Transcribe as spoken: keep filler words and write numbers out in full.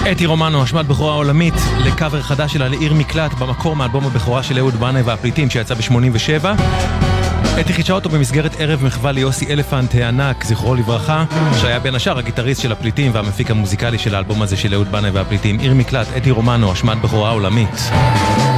אתי רומנו, השמעת בכורה עולמית, לקאבר חדש שלה לעיר מקלט, במקור מאלבום הבכורה של אהוד בנאי והפליטים שיצא ב-שמונים ושבע. אתי חידשה אותו במסגרת ערב מחווה ליוסי אלפנט הענק, זכרו לברכה, שהיה בין השאר הגיטריסט של הפליטים והמפיק המוזיקלי של האלבום הזה של אהוד בנאי והפליטים. עיר מקלט, אתי רומנו, השמעת בכורה עולמית.